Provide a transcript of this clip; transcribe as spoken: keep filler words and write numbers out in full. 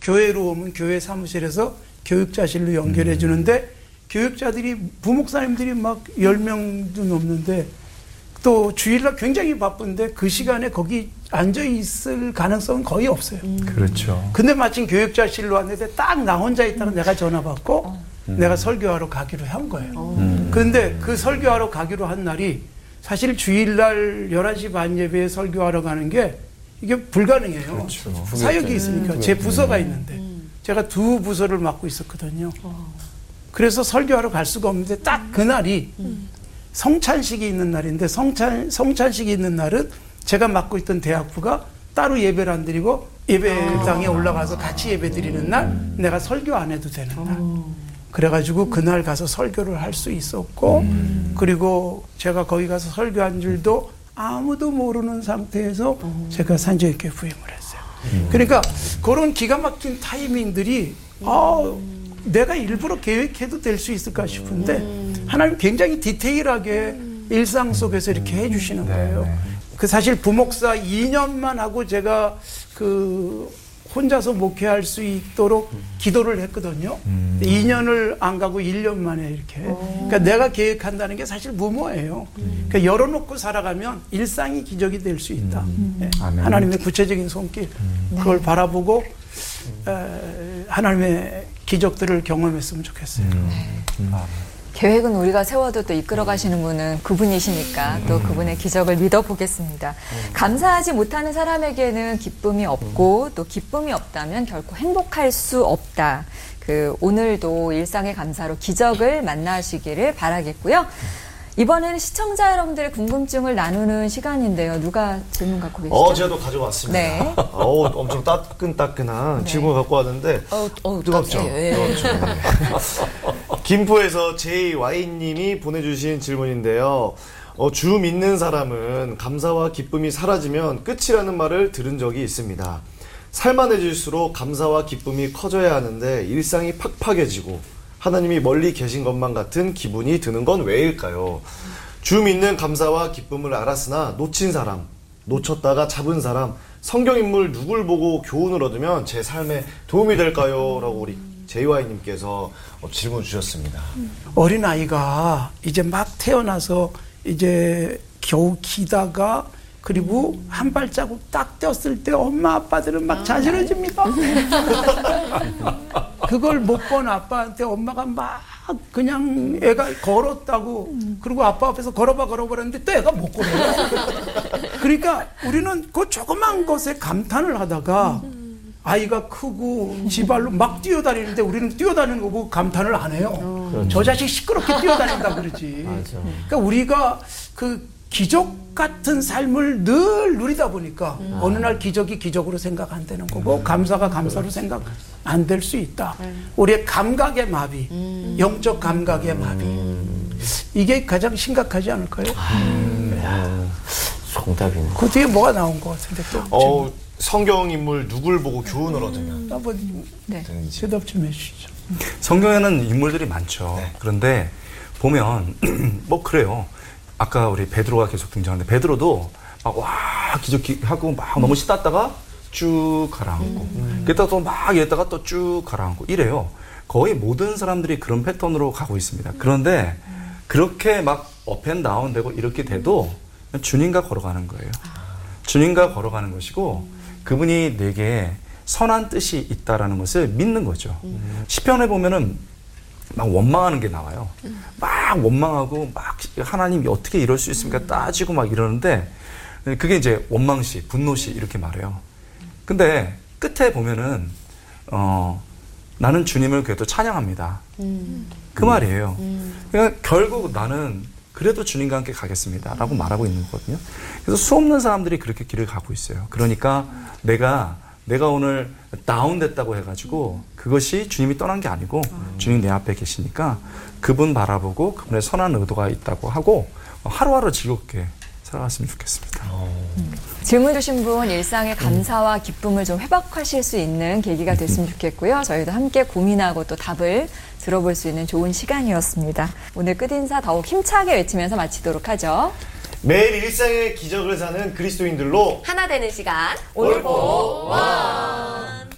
교회로 오면 교회 사무실에서 교육자실로 연결해 주는데 교육자들이 부목사님들이 막 열 명도 넘는데 또 주일날 굉장히 바쁜데 그 시간에 거기 앉아 있을 가능성은 거의 없어요. 음. 그렇죠. 근데 마침 교육자실로 왔는데 딱 나 혼자 있다가 음. 내가 전화 받고 음. 내가 설교하러 가기로 한 거예요. 음. 근데 그 설교하러 가기로 한 날이 사실 주일날 열한 시 반 예배에 설교하러 가는 게 이게 불가능해요. 그렇죠. 사역이 있으니까. 음. 제 부서가 있는데 음. 제가 두 부서를 맡고 있었거든요. 어. 그래서 설교하러 갈 수가 없는데 딱 그날이 음. 성찬식이 있는 날인데 성찬, 성찬식이 있는 날은 제가 맡고 있던 대학부가 따로 예배를 안 드리고 예배당에 아. 올라가서 같이 예배 드리는 날 음. 내가 설교 안 해도 되는 날. 어. 그래가지고 그날 가서 설교를 할 수 있었고 음. 그리고 제가 거기 가서 설교한 줄도 아무도 모르는 상태에서 음. 제가 산적있게 부임을 했어요. 음. 그러니까 그런 기가 막힌 타이밍들이 음. 아, 내가 일부러 계획해도 될 수 있을까 싶은데 음. 하나님 굉장히 디테일하게 음. 일상 속에서 이렇게 해주시는 거예요. 네. 그 사실 부목사 이 년만 하고 제가 그 혼자서 목회할 수 있도록 음. 기도를 했거든요. 음. 이 년을 안 가고 일 년 만에 이렇게. 오. 그러니까 내가 계획한다는 게 사실 무모예요. 음. 그러니까 열어놓고 살아가면 일상이 기적이 될 수 있다. 음. 네. 하나님의 구체적인 손길 음. 그걸 네. 바라보고 에, 하나님의 기적들을 경험했으면 좋겠어요. 음. 음. 계획은 우리가 세워도 또 이끌어 가시는 분은 그분이시니까 또 그분의 기적을 믿어보겠습니다. 감사하지 못하는 사람에게는 기쁨이 없고 또 기쁨이 없다면 결코 행복할 수 없다. 그 오늘도 일상의 감사로 기적을 만나시기를 바라겠고요. 이번에는 시청자 여러분들의 궁금증을 나누는 시간인데요. 누가 질문 갖고 계시죠? 어, 제가 또 가져왔습니다. 네. 어, 엄청 따끈따끈한 네. 질문 갖고 왔는데 어, 어, 뜨겁죠? 예, 예. 뜨겁죠. 김포에서 제이와이님이 보내주신 질문인데요. 어, 주 믿는 사람은 감사와 기쁨이 사라지면 끝이라는 말을 들은 적이 있습니다. 살만해질수록 감사와 기쁨이 커져야 하는데 일상이 팍팍해지고 하나님이 멀리 계신 것만 같은 기분이 드는 건 왜일까요? 주 믿는 감사와 기쁨을 알았으나 놓친 사람, 놓쳤다가 잡은 사람, 성경인물 누굴 보고 교훈을 얻으면 제 삶에 도움이 될까요? 라고 우리 제이와이님께서 질문 주셨습니다. 어린아이가 이제 막 태어나서 이제 겨우 기다가 그리고 한 발자국 딱 떼었을 때 엄마 아빠들은 막 자지러집니다. 그걸 못 본 아빠한테 엄마가 막 그냥 애가 걸었다고 그리고 아빠 앞에서 걸어봐 걸어봐 그랬는데 또 애가 못 걸어요. 그러니까 우리는 그 조그만 것에 감탄을 하다가 아이가 크고 지발로 막 뛰어다니는데 우리는 뛰어다니는 거 보고 감탄을 안 해요. 그렇죠. 저 자식 시끄럽게 뛰어다닌다 그러지. 맞아. 그러니까 우리가 그 기적 같은 삶을 늘 누리다 보니까 음. 어느 날 기적이 기적으로 생각 안 되는 거고 음. 감사가 감사로 생각 안 될 수 있다. 음. 우리의 감각의 마비, 음. 영적 감각의 마비. 음. 이게 가장 심각하지 않을까요? 음. 야, 정답이네. 그 뒤에 뭐가 나온 것 같은데 또. 어, 성경인물 누굴 보고 교훈을 얻으면. 아버님, 네. 대답 좀 해주시죠. 성경에는 인물들이 많죠. 네. 그런데 보면 뭐 그래요. 아까 우리 베드로가 계속 등장하는데 베드로도 막 와 기적하고 막 너무 신났다가 쭉 가라앉고 음. 그랬다가 또 막 이랬다가 또 쭉 가라앉고 이래요. 거의 모든 사람들이 그런 패턴으로 가고 있습니다. 그런데 그렇게 막 업앤다운 되고 이렇게 돼도 주님과 걸어가는 거예요. 주님과 걸어가는 것이고 그분이 내게 선한 뜻이 있다라는 것을 믿는 거죠. 음. 시편에 보면은 막 원망하는 게 나와요. 음. 막 원망하고 막 하나님이 어떻게 이럴 수 있습니까? 음. 따지고 막 이러는데 그게 이제 원망시, 분노시 이렇게 말해요. 근데 끝에 보면은 어 나는 주님을 그래도 찬양합니다. 음. 그 말이에요. 음. 그러니까 결국 나는 그래도 주님과 함께 가겠습니다. 라고 음. 말하고 있는 거거든요. 그래서 수없는 사람들이 그렇게 길을 가고 있어요. 그러니까 음. 내가 내가 오늘 다운됐다고 해가지고 그것이 주님이 떠난 게 아니고 음. 주님 내 앞에 계시니까 그분 바라보고 그분의 선한 의도가 있다고 하고 하루하루 즐겁게 살아갔으면 좋겠습니다. 음. 질문 주신 분 일상의 감사와 기쁨을 좀 회복하실 수 있는 계기가 됐으면 좋겠고요. 저희도 함께 고민하고 또 답을 들어볼 수 있는 좋은 시간이었습니다. 오늘 끝인사 더욱 힘차게 외치면서 마치도록 하죠. 매일 일상의 기적을 사는 그리스도인들로 하나 되는 시간 올보 원.